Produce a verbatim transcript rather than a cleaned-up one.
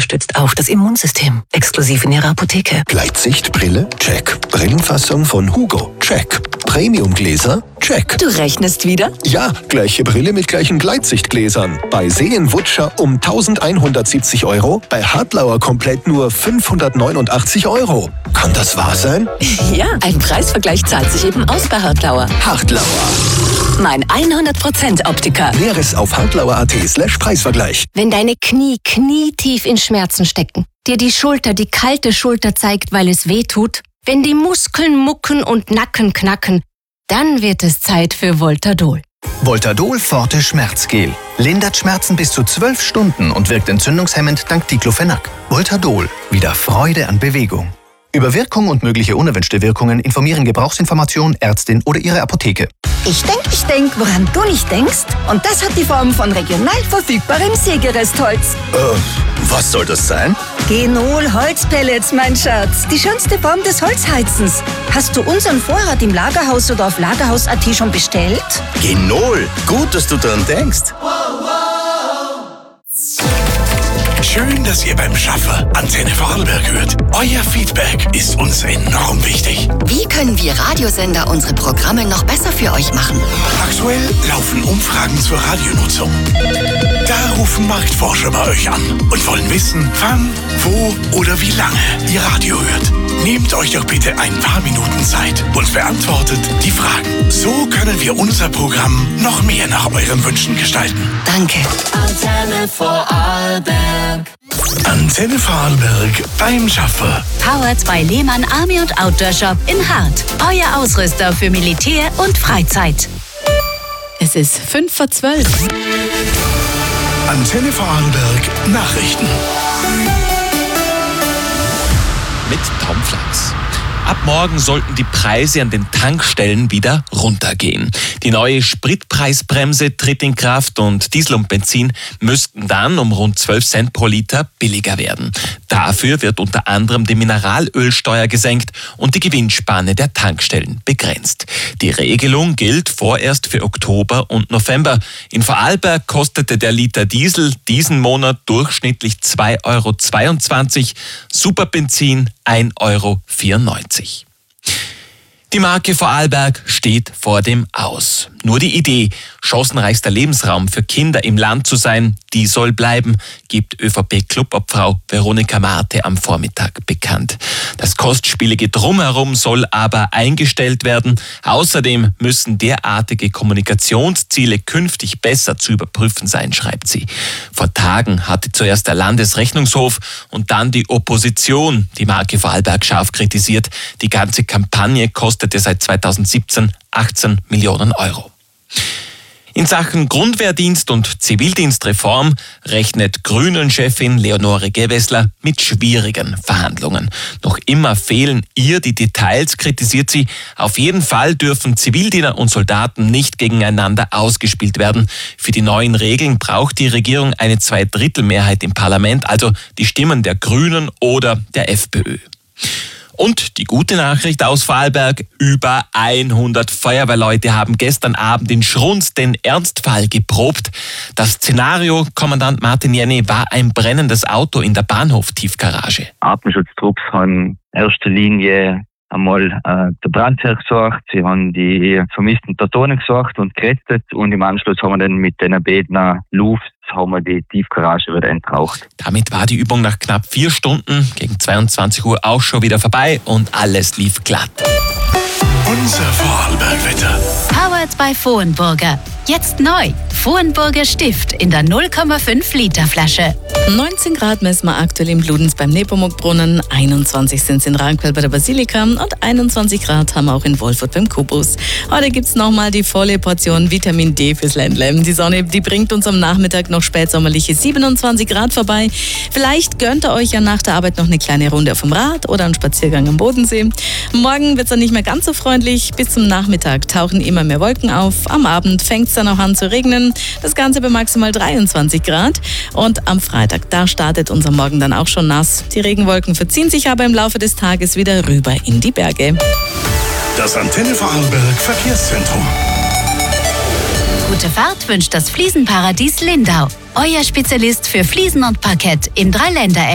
unterstützt auch das Immunsystem. Exklusiv in Ihrer Apotheke. Gleitsichtbrille? Check. Brillenfassung von Hugo? Check. Premiumgläser? Check. Du rechnest wieder? Ja, gleiche Brille mit gleichen Gleitsichtgläsern. Bei Seen-Wutscher um eintausendeinhundertsiebzig Euro, bei Hartlauer komplett nur fünfhundertneunundachtzig Euro. Kann das wahr sein? Ja, ein Preisvergleich zahlt sich eben aus bei Hartlauer. Hartlauer. Mein hundert Prozent Optiker. Näheres auf hartlauer.at slash Preisvergleich. Wenn deine Knie knietief in Schmerzen stecken, dir die Schulter die kalte Schulter zeigt, weil es weh tut, wenn die Muskeln mucken und Nacken knacken, dann wird es Zeit für Voltadol. Voltadol Forte Schmerzgel. Lindert Schmerzen bis zu zwölf Stunden und wirkt entzündungshemmend dank Diclofenac. Voltadol. Wieder Freude an Bewegung. Über Wirkung und mögliche unerwünschte Wirkungen informieren Gebrauchsinformation, Ärztin oder Ihre Apotheke. Ich denk, ich denk, woran du nicht denkst. Und das hat die Form von regional verfügbarem Sägerestholz. Äh, was soll das sein? Genol Holzpellets, mein Schatz. Die schönste Form des Holzheizens. Hast du unseren Vorrat im Lagerhaus oder auf lagerhaus punkt at schon bestellt? Genol. Gut, dass du daran denkst. Schön, dass ihr beim Schaffen Antenne Vorarlberg hört. Euer Feedback ist uns enorm wichtig. Wie können wir Radiosender unsere Programme noch besser für euch machen? Aktuell laufen Umfragen zur Radionutzung. Da rufen Marktforscher bei euch an und wollen wissen, wann, wo oder wie lange ihr Radio hört. Nehmt euch doch bitte ein paar Minuten Zeit und beantwortet die Fragen. So können wir unser Programm noch mehr nach euren Wünschen gestalten. Danke. Antenne Vorarlberg. Antenne Vorarlberg beim Schaffen. Powered bei Lehmann Army und Outdoor Shop in Hart. Euer Ausrüster für Militär und Freizeit. Es ist fünf vor zwölf. Antenne Vorarlberg Nachrichten. Mit Tom Flachs. Ab morgen sollten die Preise an den Tankstellen wieder runtergehen. Die neue Spritpreisbremse tritt in Kraft und Diesel und Benzin müssten dann um rund zwölf Cent pro Liter billiger werden. Dafür wird unter anderem die Mineralölsteuer gesenkt und die Gewinnspanne der Tankstellen begrenzt. Die Regelung gilt vorerst für Oktober und November. In Vorarlberg kostete der Liter Diesel diesen Monat durchschnittlich zwei Euro zweiundzwanzig, Superbenzin ein Euro vierundneunzig. Die Marke Vorarlberg steht vor dem Aus. Nur die Idee, chancenreichster Lebensraum für Kinder im Land zu sein, die soll bleiben, gibt ÖVP-Clubobfrau Veronika Marte am Vormittag bekannt. Das kostspielige Drumherum soll aber eingestellt werden. Außerdem müssen derartige Kommunikationsziele künftig besser zu überprüfen sein, schreibt sie. Vor Tagen hatte zuerst der Landesrechnungshof und dann die Opposition die Marke Vorarlberg scharf kritisiert. Die ganze Kampagne kostete seit zweitausendsiebzehn achtzehn Millionen Euro. In Sachen Grundwehrdienst und Zivildienstreform rechnet Grünen-Chefin Leonore Gewessler mit schwierigen Verhandlungen. Noch immer fehlen ihr die Details, kritisiert sie. Auf jeden Fall dürfen Zivildiener und Soldaten nicht gegeneinander ausgespielt werden. Für die neuen Regeln braucht die Regierung eine Zweidrittelmehrheit im Parlament, also die Stimmen der Grünen oder der FPÖ. Und die gute Nachricht aus Vorarlberg, über hundert Feuerwehrleute haben gestern Abend in Schrunz den Ernstfall geprobt. Das Szenario, Kommandant Martin Jenny, war ein brennendes Auto in der Bahnhof-Tiefgarage. Atemschutztrupps haben in erster Linie einmal äh, der Brandwehr gesucht, sie haben die vermissten Personen gesucht und gerettet und im Anschluss haben wir dann mit den Bedner Luft haben wir die Tiefgarage wieder entraucht. Damit war die Übung nach knapp vier Stunden gegen zweiundzwanzig Uhr auch schon wieder vorbei und alles lief glatt. Unser Vorarlberg-Wetter. Powered by Vohenburger. Jetzt neu. Vohenburger Stift in der null Komma fünf Liter Flasche. neunzehn Grad messen wir aktuell in Bludenz beim Nepomuk-Brunnen, einundzwanzig sind es in Rankwell bei der Basilika und einundzwanzig Grad haben wir auch in Wolfurt beim Kubus. Heute gibt es nochmal die volle Portion Vitamin D fürs Ländle. Die Sonne, die bringt uns am Nachmittag noch spätsommerliche siebenundzwanzig Grad vorbei. Vielleicht gönnt ihr euch ja nach der Arbeit noch eine kleine Runde auf dem Rad oder einen Spaziergang am Bodensee. Morgen wird es dann nicht mehr ganz so freundlich. Bis zum Nachmittag tauchen immer mehr Wolken auf. Am Abend fängt es dann auch an zu regnen. Das Ganze bei maximal dreiundzwanzig Grad. Und am Freitag, da startet unser Morgen dann auch schon nass. Die Regenwolken verziehen sich aber im Laufe des Tages wieder rüber in die Berge. Das Antenne Vorarlberg Verkehrszentrum. Gute Fahrt wünscht das Fliesenparadies Lindau. Euer Spezialist für Fliesen und Parkett im Dreiländereck.